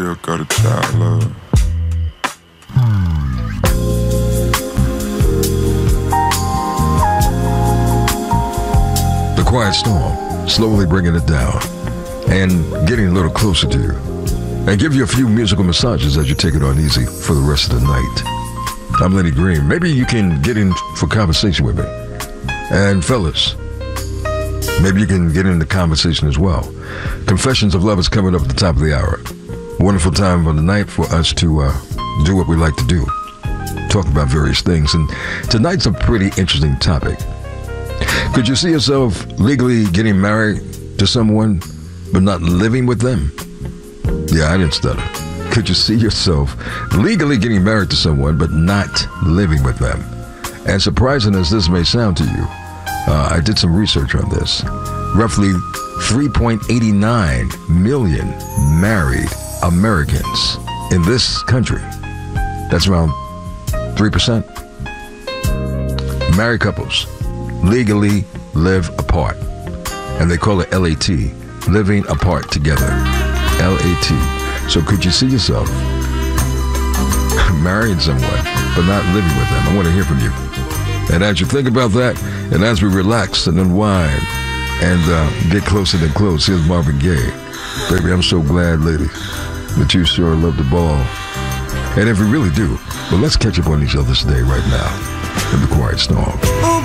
still got a child love. The Quiet Storm, slowly bringing it down and getting a little closer to you. And give you a few musical massages as you take it on easy for the rest of the night. I'm Lenny Green. Maybe you can get in for conversation with me. And fellas, maybe you can get in the conversation as well. Confessions of Love is coming up at the top of the hour. Wonderful time of the night for us to do what we like to do. Talk about various things. And tonight's a pretty interesting topic. Could you see yourself legally getting married to someone but not living with them? Yeah, I didn't stutter. Could you see yourself legally getting married to someone but not living with them? And surprising as this may sound to you, I did some research on this. Roughly 3.89 million married Americans in this country. That's around 3%. Married couples legally live apart. And they call it LAT, living apart together. LAT. So could you see yourself marrying someone but not living with them? I want to hear from you. And as you think about that, and as we relax and unwind and get closer than close, here's Marvin Gaye. Baby, I'm so glad, lady, that you sure love the ball. And if we really do, well, let's catch up on each other today right now in the Quiet Storm.